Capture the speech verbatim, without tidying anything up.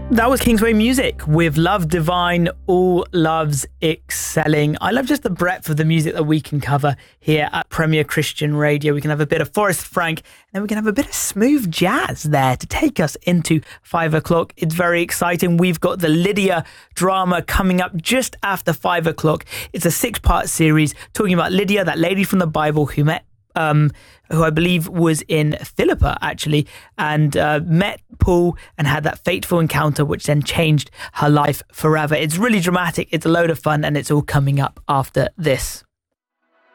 That was Kingsway Music with Love Divine, All Loves Excelling. I love just the breadth of the music that we can cover here at Premier Christian Radio. We can have a bit of Forrest Frank, and then we can have a bit of smooth jazz there to take us into five o'clock. It's very exciting. We've got the Lydia drama coming up just after five o'clock. It's a six-part series talking about Lydia, that lady from the Bible who met Um, who I believe was in Philippa, actually, and uh, met Paul and had that fateful encounter, which then changed her life forever. It's really dramatic. It's a load of fun, and it's all coming up after this.